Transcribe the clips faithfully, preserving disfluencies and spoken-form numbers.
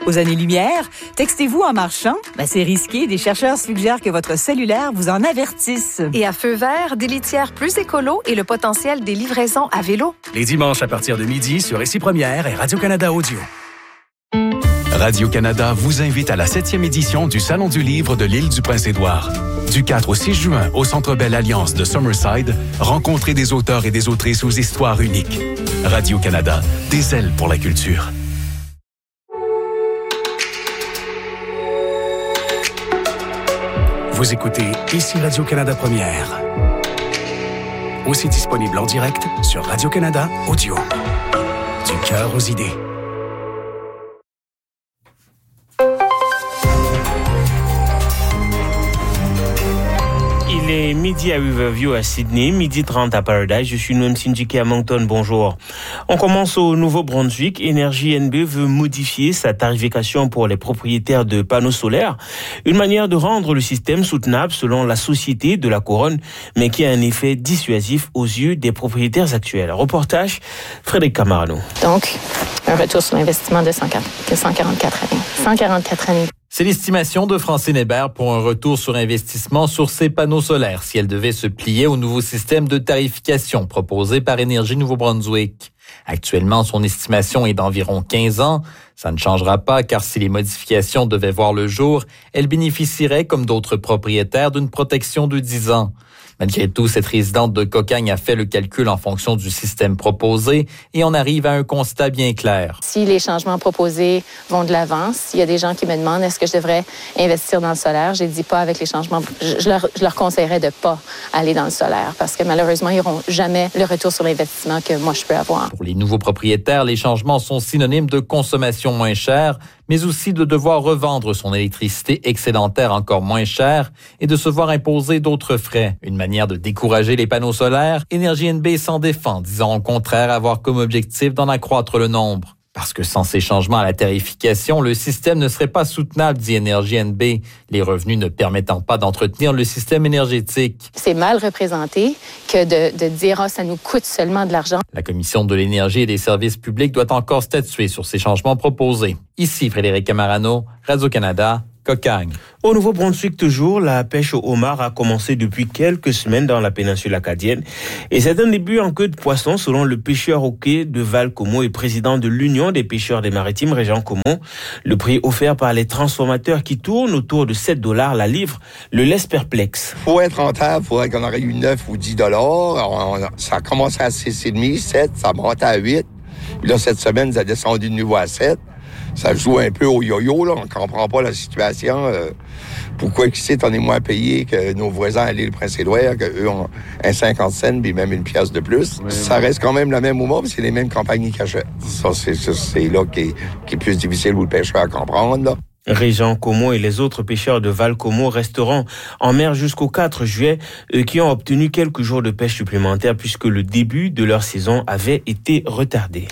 aux années-lumière? Textez-vous en marchant? Ben, c'est risqué. Des chercheurs suggèrent que votre cellulaire vous en avertisse. Et à feu vert, des litières plus écolo et le potentiel des livraisons à vélo. Les dimanches à partir de midi sur Ici Première et Radio-Canada Audio. Radio-Canada vous invite à la septième édition du Salon du livre de l'île du Prince-Édouard. Du quatre au six juin, au Centre Bell Alliance de Summerside, rencontrez des auteurs et des autrices aux histoires uniques. Radio-Canada, des ailes pour la culture. Vous écoutez Ici Radio-Canada Première. Aussi disponible en direct sur Radio-Canada Audio. Du cœur aux idées. Il est midi à Riverview à Sydney, midi trente à Paradise. Je suis Noam Sindjiki à Moncton. Bonjour. On commence au Nouveau-Brunswick. Énergie N B veut modifier sa tarification pour les propriétaires de panneaux solaires. Une manière de rendre le système soutenable selon la Société de la Couronne, mais qui a un effet dissuasif aux yeux des propriétaires actuels. Reportage, Frédéric Camarano. Donc, un retour sur l'investissement de cent quarante-quatre années. cent quarante-quatre années. C'est l'estimation de Francine Hébert pour un retour sur investissement sur ses panneaux solaires si elle devait se plier au nouveau système de tarification proposé par Énergie Nouveau-Brunswick. Actuellement, son estimation est d'environ quinze ans. Ça ne changera pas car si les modifications devaient voir le jour, elle bénéficierait, comme d'autres propriétaires, d'une protection de dix ans. Malgré tout, cette résidente de Cocagne a fait le calcul en fonction du système proposé et on arrive à un constat bien clair. Si les changements proposés vont de l'avant, s'il y a des gens qui me demandent est-ce que je devrais investir dans le solaire, je ne dis pas avec les changements. Je leur, je leur conseillerais de ne pas aller dans le solaire parce que malheureusement, ils n'auront jamais le retour sur l'investissement que moi, je peux avoir. Pour les nouveaux propriétaires, les changements sont synonymes de consommation moins chère, mais aussi de devoir revendre son électricité excédentaire encore moins chère et de se voir imposer d'autres frais. Une manière de décourager les panneaux solaires, Énergie N B s'en défend, disant au contraire avoir comme objectif d'en accroître le nombre. Parce que sans ces changements à la tarification, le système ne serait pas soutenable, dit Énergie N B, les revenus ne permettant pas d'entretenir le système énergétique. C'est mal représenté que de, de dire oh, « ça nous coûte seulement de l'argent ». La Commission de l'énergie et des services publics doit encore statuer sur ces changements proposés. Ici Frédéric Camarano, Radio-Canada, Cocagne. Au Nouveau-Brunswick toujours, la pêche au homard a commencé depuis quelques semaines dans la péninsule acadienne. Et c'est un début en queue de poisson selon le pêcheur au quai de Val-Comeau et président de l'Union des pêcheurs des maritimes, Régent Caumont. Le prix offert par les transformateurs qui tournent autour de sept dollars la livre le laisse perplexe. Pour être rentable, il faudrait qu'on aurait eu neuf ou dix dollars. Ça a commencé à six virgule cinq, sept, ça montait à huit. Puis là, cette semaine, ça a descendu de nouveau à sept. Ça joue un peu au yo-yo, là. On ne comprend pas la situation. Euh, pourquoi ici, on est moins payé que nos voisins à l'île Prince-Édouard, qu'eux ont un cinquante cents, puis même une pièce de plus. Oui, ça reste quand même le même moment, parce que c'est les mêmes compagnies qui achètent. Ça, c'est, c'est, c'est là qui est, qui est plus difficile pour le pêcheur à comprendre, là. Régent Caumont et les autres pêcheurs de Val-Comeau resteront en mer jusqu'au quatre juillet, eux qui ont obtenu quelques jours de pêche supplémentaires puisque le début de leur saison avait été retardé.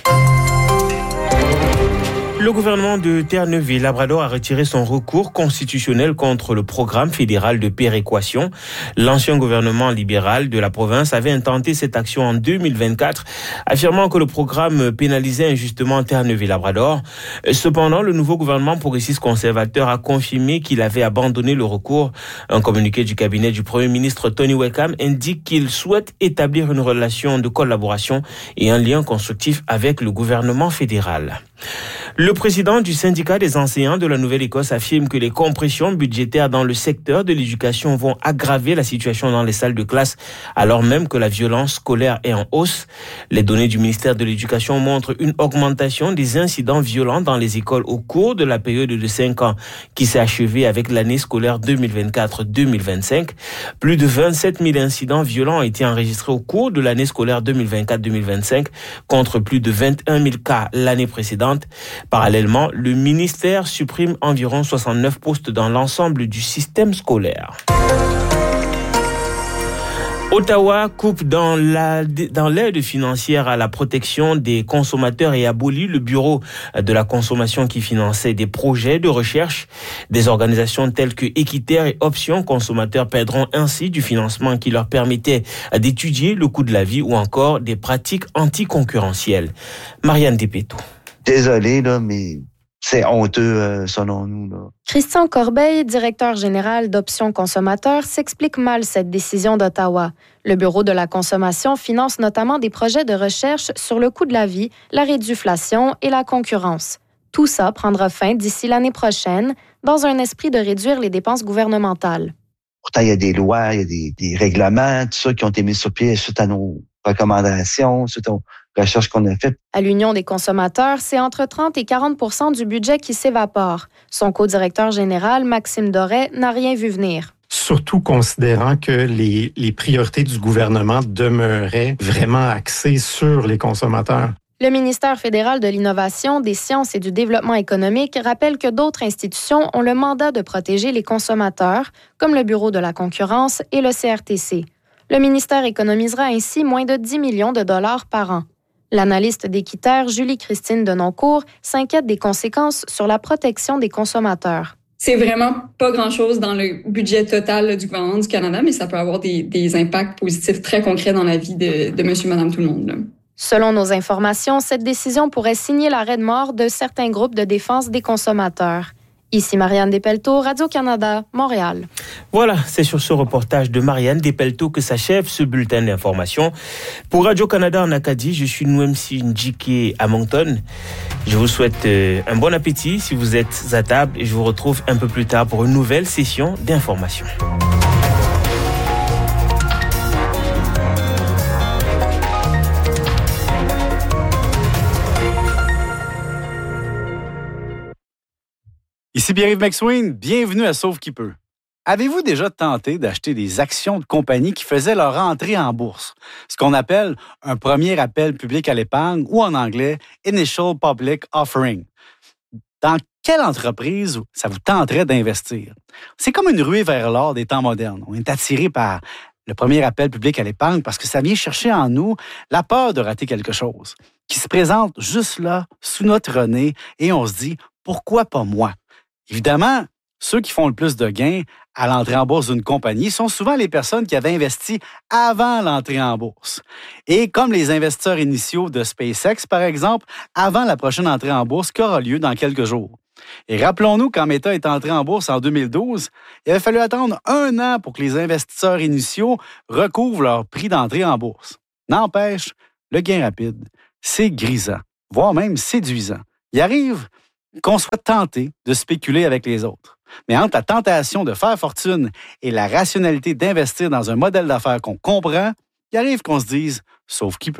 Le gouvernement de Terre-Neuve-et-Labrador a retiré son recours constitutionnel contre le programme fédéral de péréquation. L'ancien gouvernement libéral de la province avait intenté cette action en deux mille vingt-quatre, affirmant que le programme pénalisait injustement Terre-Neuve-et-Labrador. Cependant, le nouveau gouvernement progressiste conservateur a confirmé qu'il avait abandonné le recours. Un communiqué du cabinet du Premier ministre Tony Wickham indique qu'il souhaite établir une relation de collaboration et un lien constructif avec le gouvernement fédéral. Le président du syndicat des enseignants de la Nouvelle-Écosse affirme que les compressions budgétaires dans le secteur de l'éducation vont aggraver la situation dans les salles de classe, alors même que la violence scolaire est en hausse. Les données du ministère de l'Éducation montrent une augmentation des incidents violents dans les écoles au cours de la période de cinq ans qui s'est achevée avec l'année scolaire deux mille vingt-quatre deux mille vingt-cinq. Plus de vingt-sept mille incidents violents ont été enregistrés au cours de l'année scolaire deux mille vingt-quatre deux mille vingt-cinq, contre plus de vingt et un mille cas l'année précédente. Parallèlement, le ministère supprime environ soixante-neuf postes dans l'ensemble du système scolaire. Ottawa coupe dans la, dans l'aide financière à la protection des consommateurs et abolit le bureau de la consommation qui finançait des projets de recherche. Des organisations telles que Équiterre et Options Consommateurs perdront ainsi du financement qui leur permettait d'étudier le coût de la vie ou encore des pratiques anticoncurrentielles. Marianne Despeto. Désolé, là, mais c'est honteux euh, selon nous. Là. Christian Corbeil, directeur général d'Options Consommateurs, s'explique mal cette décision d'Ottawa. Le Bureau de la consommation finance notamment des projets de recherche sur le coût de la vie, la réduflation et la concurrence. Tout ça prendra fin d'ici l'année prochaine, dans un esprit de réduire les dépenses gouvernementales. Pourtant, il y a des lois, il y a des, des règlements, tout ça qui ont été mis sur pied suite à nos recommandations, suite aux recherches qu'on a faites. À l'Union des consommateurs, c'est entre trente et quarante pour cent du budget qui s'évapore. Son co-directeur général, Maxime Doré, n'a rien vu venir. Surtout considérant que les, les priorités du gouvernement demeuraient vraiment axées sur les consommateurs. Le ministère fédéral de l'Innovation, des Sciences et du Développement économique rappelle que d'autres institutions ont le mandat de protéger les consommateurs, comme le Bureau de la concurrence et le C R T C. Le ministère économisera ainsi moins de dix millions de dollars par an. L'analyste d'Équiterre, Julie-Christine Denoncourt, s'inquiète des conséquences sur la protection des consommateurs. C'est vraiment pas grand-chose dans le budget total là, du gouvernement du Canada, mais ça peut avoir des, des impacts positifs très concrets dans la vie de, de monsieur, madame, tout le monde. Là. Selon nos informations, cette décision pourrait signer l'arrêt de mort de certains groupes de défense des consommateurs. Ici Marianne Despelteaux, Radio-Canada, Montréal. Voilà, c'est sur ce reportage de Marianne Despelteaux que s'achève ce bulletin d'information. Pour Radio-Canada en Acadie, je suis Nwemsi Njike à Moncton. Je vous souhaite un bon appétit si vous êtes à table et je vous retrouve un peu plus tard pour une nouvelle session d'information. Ici Pierre-Yves McSween, bienvenue à Sauve qui peut. Avez-vous déjà tenté d'acheter des actions de compagnies qui faisaient leur entrée en bourse? Ce qu'on appelle un premier appel public à l'épargne ou en anglais « Initial Public Offering ». Dans quelle entreprise ça vous tenterait d'investir? C'est comme une ruée vers l'or des temps modernes. On est attiré par le premier appel public à l'épargne parce que ça vient chercher en nous la peur de rater quelque chose, qui se présente juste là, sous notre nez, et on se dit « Pourquoi pas moi? » Évidemment, ceux qui font le plus de gains à l'entrée en bourse d'une compagnie sont souvent les personnes qui avaient investi avant l'entrée en bourse. Et comme les investisseurs initiaux de SpaceX, par exemple, avant la prochaine entrée en bourse qui aura lieu dans quelques jours. Et rappelons-nous, quand Meta est entré en bourse en deux mille douze, il avait fallu attendre un an pour que les investisseurs initiaux recouvrent leur prix d'entrée en bourse. N'empêche, le gain rapide, c'est grisant, voire même séduisant. Il arrive qu'on soit tenté de spéculer avec les autres. Mais entre la tentation de faire fortune et la rationalité d'investir dans un modèle d'affaires qu'on comprend, il arrive qu'on se dise « sauf qui peut ».